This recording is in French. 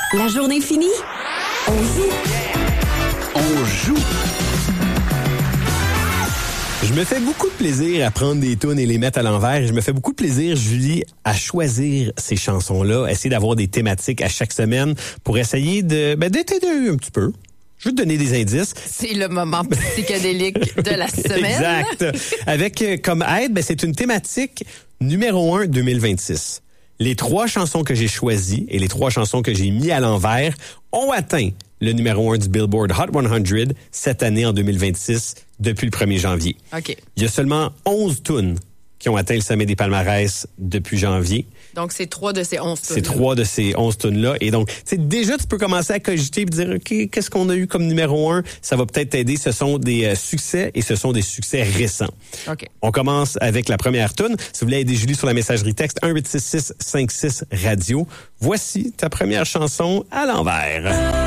La journée finie, on joue. On joue. Je me fais beaucoup de plaisir à prendre des tunes et les mettre à l'envers. Je me fais beaucoup de plaisir, Julie, à choisir ces chansons-là, essayer d'avoir des thématiques à chain semaine pour essayer d'aider un petit peu. Je vais te donner des indices. C'est le moment psychédélique de la semaine. Exact. Avec comme aide, c'est une thématique numéro 1 2026. Les 3 chansons que j'ai choisies et les 3 chansons que j'ai mis à l'envers ont atteint le numéro 1 du Billboard Hot 100 cette année en 2026 depuis le 1er janvier. OK. Il y a seulement 11 tunes qui ont atteint le sommet des palmarès depuis janvier. Donc, c'est 3 de ces 11 tunes. C'est 3 de ces 11 tunes-là. Et donc, déjà, tu peux commencer à cogiter et dire, OK, qu'est-ce qu'on a eu comme numéro 1? Ça va peut-être t'aider. Ce sont des succès et ce sont des succès récents. OK. On commence avec la première tune. Si vous voulez aider Julie sur la messagerie texte, 1-866-56-radio. Voici ta première chanson à l'envers.